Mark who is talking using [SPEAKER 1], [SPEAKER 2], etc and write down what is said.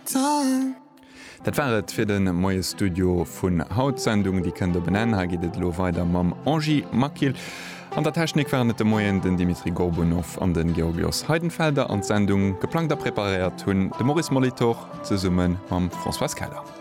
[SPEAKER 1] time.
[SPEAKER 2] Dat waret fir den moie Studio vun Hautsendung, die kën der benennen, ha gidet lo weiter mam Angie Makil. An der Technik waren de Moien den Dimitri Gorbunow an den Georgios Heidenfelder an Sendung geplanter prepariert hunn de Maurice Molitor ze summen am François Keller.